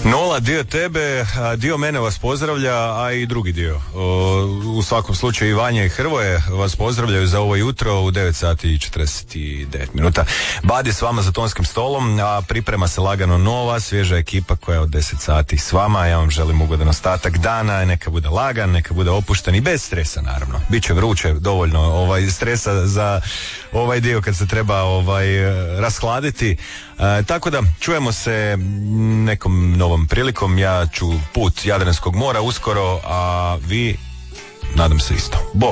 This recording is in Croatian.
Nola, dio tebe, dio mene vas pozdravlja, a i drugi dio. U svakom slučaju i Vanja i Hrvoje vas pozdravljaju za ovo jutro u 9 sati i 49 minuta. Bad je s vama za tonskim stolom, a priprema se lagano nova, svježa ekipa koja je od 10 sati s vama. Ja vam želim ugodan ostatak dana, neka bude lagan, neka bude opušten i bez stresa naravno. Biće vruće, dovoljno stresa za ovaj dio kad se treba rashladiti. Tako da čujemo se nekom novom prilikom. Ja ću put Jadranskog mora uskoro, a vi nadam se isto. Bog.